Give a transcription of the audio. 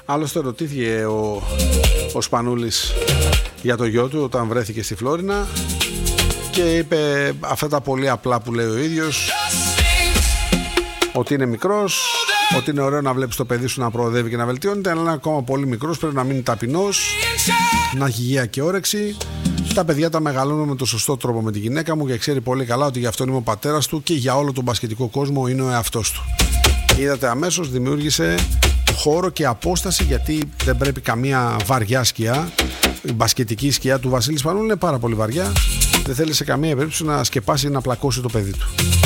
Άλλωστε ρωτήθηκε ο Σπανούλης για το γιο του όταν βρέθηκε στη Φλόρινα και είπε αυτά τα πολύ απλά που λέει ο ίδιος, ότι είναι μικρός, ότι είναι ωραίο να βλέπεις το παιδί σου να προοδεύει και να βελτιώνεται, αλλά είναι ακόμα πολύ μικρός, πρέπει να μείνει ταπεινός, να έχει υγεία και όρεξη. Τα παιδιά τα μεγαλώνουν με το σωστό τρόπο με τη γυναίκα μου και ξέρει πολύ καλά ότι γι' αυτό είμαι ο πατέρας του και για όλο τον μπασκετικό κόσμο είναι ο εαυτός του. Είδατε, αμέσως δημιούργησε χώρο και απόσταση, γιατί δεν πρέπει καμία βαριά σκιά. Η μπασκετική σκιά του Βασίλη Σπανούλη είναι πάρα πολύ βαριά. Δεν θέλει σε καμία περίπτωση να σκεπάσει ή να πλακώσει το παιδί του.